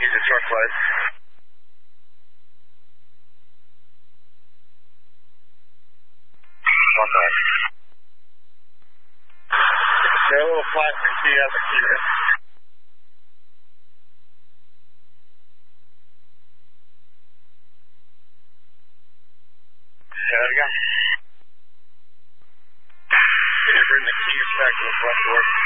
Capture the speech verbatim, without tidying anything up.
He's a truck light. One five. Say a little flat and see as a keeper. Say that again. Can you bring the keys back to the front door?